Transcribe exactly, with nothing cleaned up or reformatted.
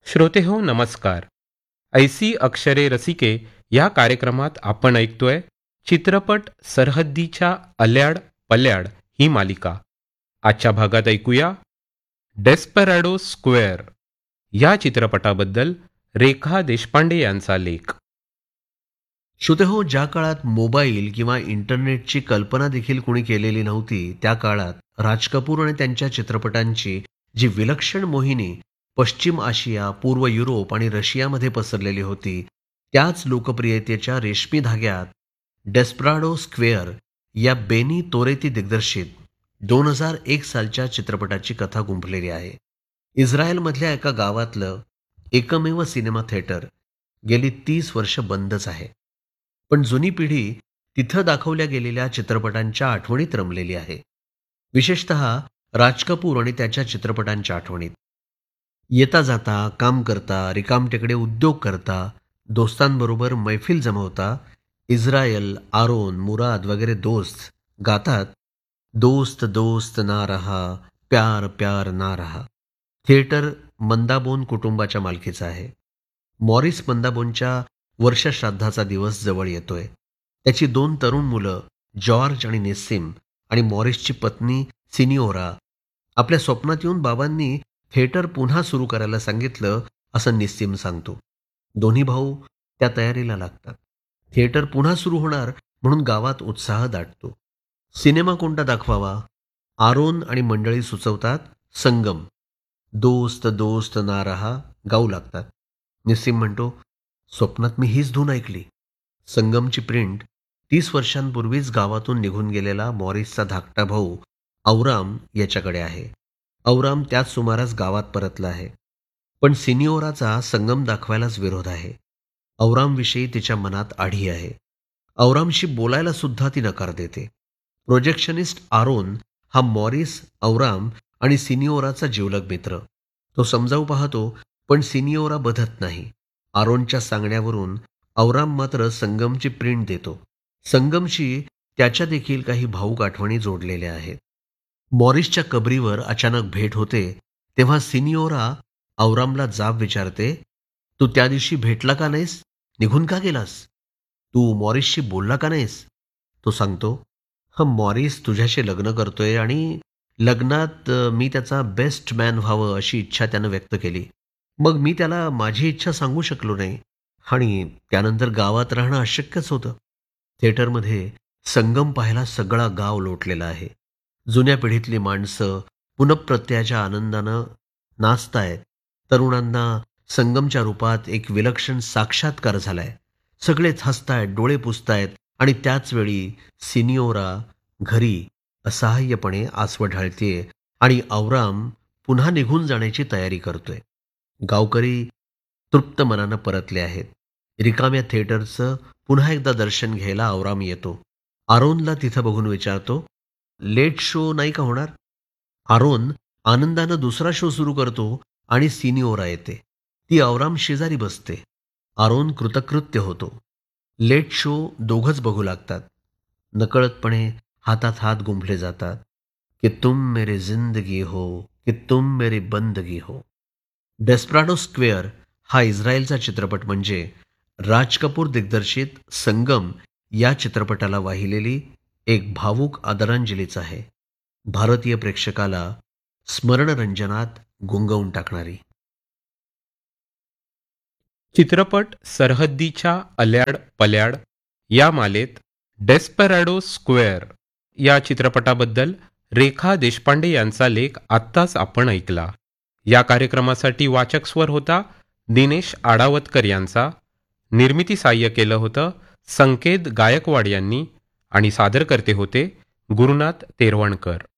श्रोते हो नमस्कार. ऐसी अक्षरे रसिके या कार्यक्रमात आपण ऐकतोय चित्रपट सरहद्दीच्या अल्याड पल्याड ही मालिका. आजच्या भागात ऐकूया डेस्पराडो स्क्वेअर या चित्रपटाबद्दल रेखा देशपांडे यांचा लेख. श्रोते हो, ज्या काळात मोबाईल किंवा इंटरनेटची कल्पना देखील कोणी केलेली नव्हती, त्या काळात राज कपूर आणि त्यांच्या चित्रपटांची जी विलक्षण मोहिनी पश्चिम आशिया, पूर्व युरोप आणि रशियामध्ये पसरलेली होती, त्याच लोकप्रियतेच्या रेशमी धाग्यात डेस्पराडो स्क्वेअर या बेनी तोरेती दिग्दर्शित दोन हजार एक सालच्या चित्रपटाची कथा गुंफलेली आहे. इस्रायलमधल्या एका गावातलं एकमेव सिनेमा थिएटर गेली तीस वर्ष बंदच आहे. पण जुनी पिढी तिथं दाखवल्या गेलेल्या चित्रपटांच्या आठवणीत रमलेली आहे. विशेषतः राज कपूर आणि त्याच्या चित्रपटांच्या आठवणीत. येता जाता, काम करता, रिकामटेकडे उद्योग करता, दोस्तांबरोबर मैफिल जमवता इस्रायल, आरोन, मुराद वगैरे दोस्त गातात, दोस्त दोस्त ना रहा, प्यार प्यार ना रहा. थिएटर मंदाबोन कुटुंबाच्या मालकीचं आहे. मॉरिस मंदाबोनच्या वर्षश्राद्धाचा दिवस जवळ येतोय. त्याची दोन तरुण मुलं जॉर्ज आणि नेसिम आणि मॉरिसची पत्नी सिनिओरा आपल्या स्वप्नात येऊन बाबांनी थिएटर पुन्हा सुरू करायला सांगितलं असं निस्सिम सांगतो. दोन्ही भाऊ त्या तयारीला लागतात. थिएटर पुन्हा सुरू होणार म्हणून गावात उत्साह दाटतो. सिनेमा कोणता दाखवावा? आरोन आणि मंडळी सुचवतात संगम. दोस्त दोस्त ना रहा गाऊ लागतात. निस्सिम म्हणतो, स्वप्नात मी हीच धून ऐकली. संगमची प्रिंट तीस वर्षांपूर्वीच गावातून निघून गेलेला मॉरिसचा धाकटा भाऊ औराम याच्याकडे आहे. औराम त्याच सुमारास गावात परतला आहे. पण सिनिओराचा संगम दाखवायलाच विरोध आहे. औरामविषयी तिच्या मनात आढी आहे. औरामशी बोलायला सुद्धा ती नकार देते. प्रोजेक्शनिस्ट आरोन हा मॉरिस, औराम आणि सिनिओराचा जिवलग मित्र. तो समजावू पाहतो, पण सिनिओरा बधत नाही. आरोनच्या सांगण्यावरून औराम मात्र संगमची प्रिंट देतो. संगमशी त्याच्या देखील काही भावूक आठवणी जोडलेल्या आहेत. मॉरिसच्या कबरीवर अचानक भेट होते तेव्हा सिनिओरा औरामला जाब विचारते, तू त्या दिवशी भेटला का नाहीस? निघून का गेलास? तू मॉरिसशी बोलला का नाहीस? तो सांगतो, हा मॉरिस तुझ्याशी लग्न करतोय आणि लग्नात मी त्याचा बेस्ट मॅन व्हावं अशी इच्छा त्यानं व्यक्त केली. मग मी त्याला माझी इच्छा सांगू शकलो नाही आणि त्यानंतर गावात राहणं अशक्यच होतं. थिएटरमध्ये संगम पाहायला सगळा गाव लोटलेला आहे. जुन्या पिढीतली माणसं पुनःप्रत्ययाच्या आनंदानं नाचतायत. तरुणांना संगमच्या रूपात एक विलक्षण साक्षात्कार झालाय. सगळेच हसतायत, डोळे पुसतायत आणि त्याच वेळी सिनिओरा घरी असहाय्यपणे आसवं ढाळतेय आणि औराम पुन्हा निघून जाण्याची तयारी करतोय. गावकरी तृप्त मनानं परतले आहेत. रिकाम्या थिएटरचं पुन्हा एकदा दर्शन घ्यायला औराम येतो. आरोनला तिथं बघून विचारतो, लेट शो नाही का होणार? आरोन आनंदानं दुसरा शो सुरू करतो आणि सिनिओरा येते. ती औराम शेजारी बसते. आरोन कृतकृत्य होतो. लेट शो दोघंच बघू लागतात. नकळतपणे हातात हात गुंफले जातात. कि तुम मेरे जिंदगी हो, कि तुम मेरी बंदगी हो. डेस्पराडो स्क्वेअर हा इस्रायलचा चित्रपट म्हणजे राज कपूर दिग्दर्शित संगम या चित्रपटाला वाहिलेली एक भावूक आदरांजलीच आहे. भारतीय प्रेक्षकाला स्मरणरंजनात गुंगवून टाकणारी. चित्रपट सरहद्दीच्या अल्याड पल्याड या मालेत डेस्पराडो स्क्वेअर या चित्रपटाबद्दल रेखा देशपांडे यांचा लेख आत्ताच आपण ऐकला. या कार्यक्रमासाठी वाचक स्वर होता दिनेश आडावतकर यांचा. निर्मिती साह्य केलं होतं संकेत गायकवाड यांनी आणि सादरकर्ते होते गुरुनाथ तेरवणकर.